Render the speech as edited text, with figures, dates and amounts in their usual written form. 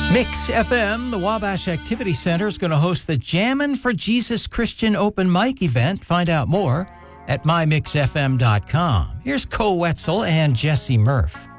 Mix FM, the Wabash Activity Center, is going to host the Jammin' for Jesus Christian Open Mic event. Find out more at mymixfm.com. Here's Co Wetzel and Jesse Murph.